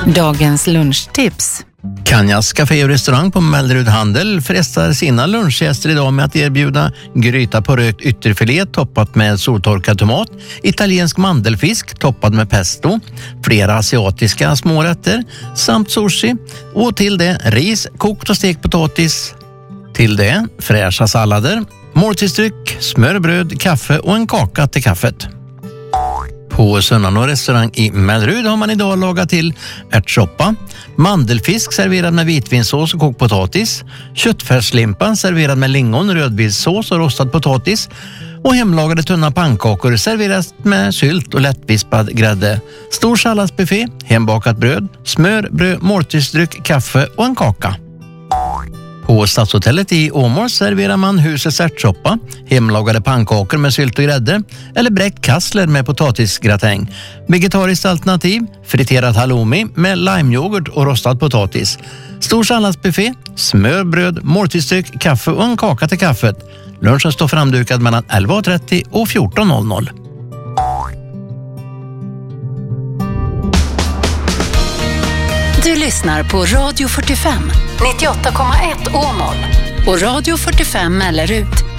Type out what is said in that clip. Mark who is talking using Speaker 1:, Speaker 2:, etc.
Speaker 1: Dagens lunchtips.
Speaker 2: Kanjas Café och restaurang på Mellerud Handel frestar sina lunchgäster idag med att erbjuda gryta på rökt ytterfilé toppat med soltorkad tomat, italiensk mandelfisk toppad med pesto, flera asiatiska smårätter samt sushi och till det ris, kokt och stekt potatis. Till det fräscha sallader, måltidsdryck, smörbröd, kaffe och en kaka till kaffet. På Sunnanå restaurang i Mellerud har man idag lagat till ärtsoppa, mandelfisk serverad med vitvinsås och kokt potatis, köttfärslimpa serverad med lingon, rödvinssås och rostad potatis och hemlagade tunna pannkakor serveras med sylt och lättvispad grädde. Stor salladsbuffé, hembakat bröd, smör, bröd, måltidsdryck, kaffe och en kaka. På Stadshotellet i Åmål serverar man husets ärtsoppa, hemlagade pannkakor med sylt och grädde eller bräckt kassler med potatisgratäng. Vegetariskt alternativ, friterad halloumi med limeyoghurt och rostad potatis. Stor salladsbuffé, smörbröd, måltidsdryck, kaffe och en kaka till kaffet. Lunchen står framdukad mellan 11.30 och 14.00.
Speaker 1: Du lyssnar på Radio 45, 98,1 Åmål och Radio 45 Mellerud,